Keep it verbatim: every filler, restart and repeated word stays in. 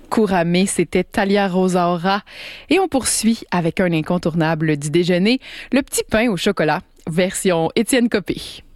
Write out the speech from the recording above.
Couramé, c'était Talia Rosaura. Et on poursuit avec un incontournable du déjeuner, le petit pain au chocolat, version Étienne Copé.